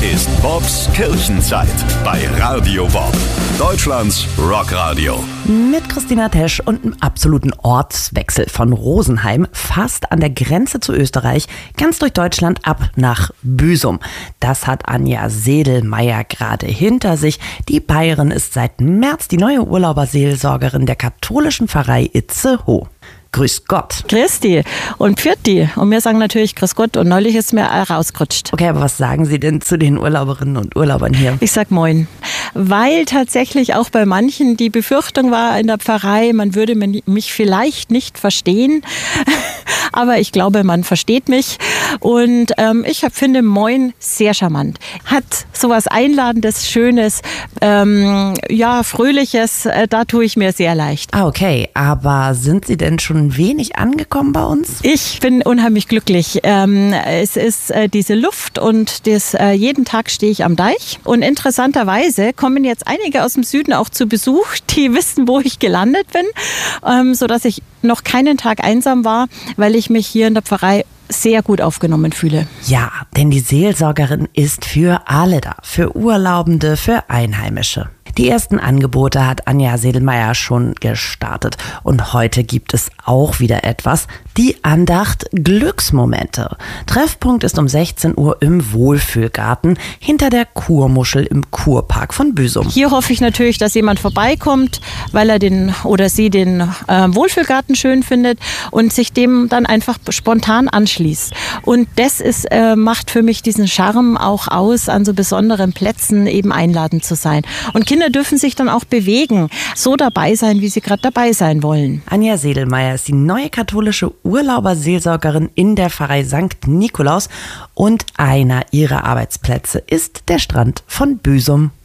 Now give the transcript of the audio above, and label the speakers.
Speaker 1: ist Bobs Kirchenzeit bei Radio Bob, Deutschlands Rockradio.
Speaker 2: Mit Christina Tesch und einem absoluten Ortswechsel von Rosenheim, fast an der Grenze zu Österreich, ganz durch Deutschland ab nach Büsum. Das hat Anja Sedelmeier gerade hinter sich. Die Bayerin ist seit März die neue Urlauberseelsorgerin der katholischen Pfarrei Itzehoe. Grüß Gott.
Speaker 3: Christi und Pfirti. Und wir sagen natürlich Grüß Gott und neulich ist mir rausgerutscht.
Speaker 2: Okay, aber was sagen Sie denn zu den Urlauberinnen und Urlaubern hier?
Speaker 3: Ich sag Moin. Weil tatsächlich auch bei manchen die Befürchtung war in der Pfarrei, man würde mich vielleicht nicht verstehen. Aber ich glaube, man versteht mich. Und ich finde Moin sehr charmant. Hat sowas Einladendes, Schönes, Fröhliches. Da tue ich mir sehr leicht.
Speaker 2: Ah, okay. Aber sind Sie denn schon wenig angekommen bei uns?
Speaker 3: Ich bin unheimlich glücklich. Es ist diese Luft und jeden Tag stehe ich am Deich. Und interessanterweise kommen jetzt einige aus dem Süden auch zu Besuch, die wissen, wo ich gelandet bin, sodass ich noch keinen Tag einsam war, weil ich mich hier in der Pfarrei sehr gut aufgenommen fühle.
Speaker 2: Ja, denn die Seelsorgerin ist für alle da, für Urlaubende, für Einheimische. Die ersten Angebote hat Anja Sedelmeier schon gestartet und heute gibt es auch wieder etwas, die Andacht Glücksmomente. Treffpunkt ist um 16 Uhr im Wohlfühlgarten hinter der Kurmuschel im Kurpark von Büsum.
Speaker 3: Hier hoffe ich natürlich, dass jemand vorbeikommt, weil er den Wohlfühlgarten schön findet und sich dem dann einfach spontan anschließt. Und das macht für mich diesen Charme auch aus, an so besonderen Plätzen eben einladend zu sein. Und Kinder dürfen sich dann auch bewegen, so dabei sein, wie sie gerade dabei sein wollen.
Speaker 2: Anja Sedelmeier ist die neue katholische Urlauberseelsorgerin in der Pfarrei St. Nikolaus und einer ihrer Arbeitsplätze ist der Strand von Büsum.